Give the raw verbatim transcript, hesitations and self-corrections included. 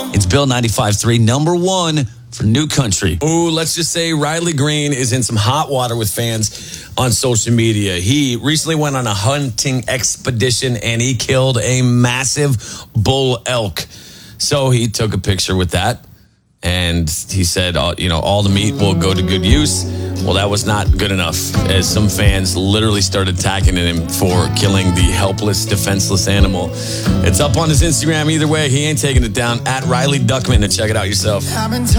It's Bill ninety-five point three, number one for New Country. Ooh, let's just say Riley Green is in some hot water with fans on social media. He recently went on a hunting expedition and he killed a massive bull elk. So he took a picture with that and he said, uh, you know, all the meat will go to good use. Well, that was not good enough, as some fans literally started attacking him for killing the helpless, defenseless animal. It's up on his Instagram either way. He ain't taking it down. At Riley Duckman, and check it out yourself.